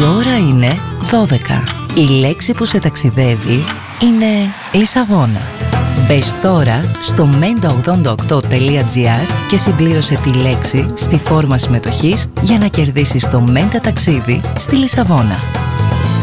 ώρα είναι 12. Η λέξη που σε ταξιδεύει είναι Λισαβόνα. Μπες τώρα στο menta88.gr και συμπλήρωσε τη λέξη στη φόρμα συμμετοχής για να κερδίσεις το Menta ταξίδι στη Λισαβόνα.